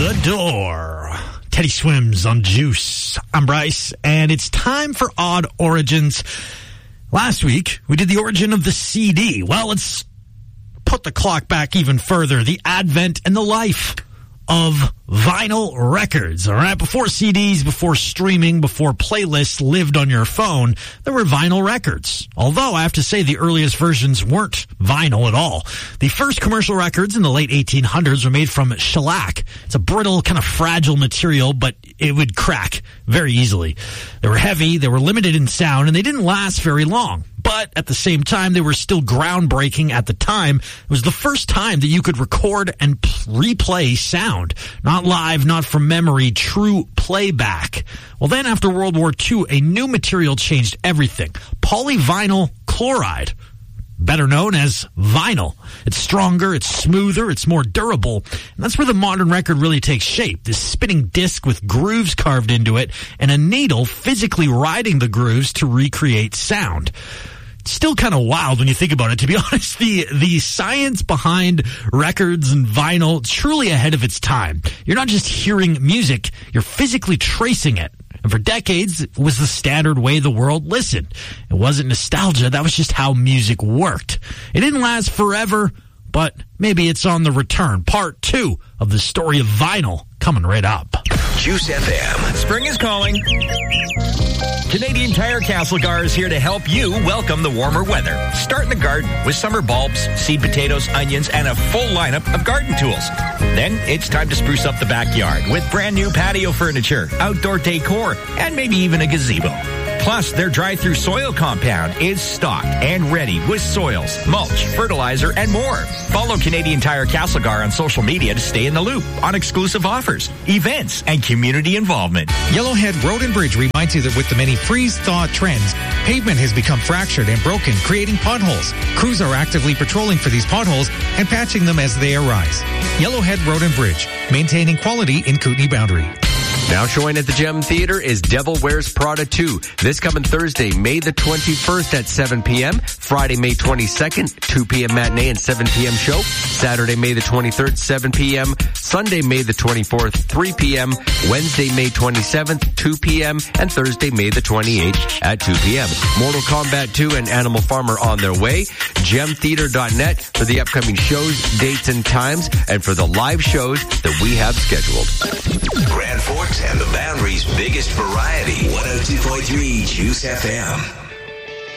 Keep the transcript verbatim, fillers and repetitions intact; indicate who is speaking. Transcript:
Speaker 1: the door. Teddy Swims on Juice. I'm Bryce, and it's time for Odd Origins. Last week, we did the origin of the C D. Well, let's put the clock back even further. The advent and the life of vinyl records, all right? Before C Ds, before streaming, before playlists lived on your phone, there were vinyl records. Although, I have to say, the earliest versions weren't vinyl at all. The first commercial records in the late eighteen hundreds were made from shellac. It's a brittle, kind of fragile material, but it would crack very easily. They were heavy, they were limited in sound, and they didn't last very long. But at the same time, they were still groundbreaking at the time. It was the first time that you could record and replay sound. Not live, not from memory, true playback. Well, then after World War Two, a new material changed everything. Polyvinyl chloride, better known as vinyl. It's stronger, it's smoother, it's more durable. And that's where the modern record really takes shape. This spinning disc with grooves carved into it and a needle physically riding the grooves to recreate sound. Still kind of wild when you think about it, to be honest. The the science behind records and vinyl, truly ahead of its time. You're not just hearing music, you're physically tracing it. And for decades, it was the standard way the world listened. It wasn't nostalgia, that was just how music worked. It didn't last forever, but maybe it's on the return. Part two of the story of vinyl coming right up.
Speaker 2: Juice F M.
Speaker 3: Spring is calling. Canadian Tire Castlegar is here to help you welcome the warmer weather. Start in the garden with summer bulbs, seed potatoes, onions, and a full lineup of garden tools. Then it's time to spruce up the backyard with brand new patio furniture, outdoor decor, and maybe even a gazebo. Plus, their drive-through soil compound is stocked and ready with soils, mulch, fertilizer, and more. Follow Canadian Tire Castlegar on social media to stay in the loop on exclusive offers, events, and community involvement.
Speaker 4: Yellowhead Road and Bridge reminds you that with the many freeze-thaw trends, pavement has become fractured and broken, creating potholes. Crews are actively patrolling for these potholes and patching them as they arise. Yellowhead Road and Bridge, maintaining quality in Kootenay Boundary.
Speaker 5: Now showing at the Gem Theatre is Devil Wears Prada two. This coming Thursday, May the twenty-first at seven p.m. Friday, May twenty-second, two p.m. matinee and seven p.m. show. Saturday, May the twenty-third, seven p.m. Sunday, May the twenty-fourth, three p.m. Wednesday, May twenty-seventh, two p.m. And Thursday, May the twenty-eighth at two p.m. Mortal Kombat two and Animal Farmer on their way. gem theatre dot net for the upcoming shows, dates, and times, and for the live shows that we have scheduled.
Speaker 2: Grand Forks and the Boundary's biggest variety. one oh two point three Juice F M.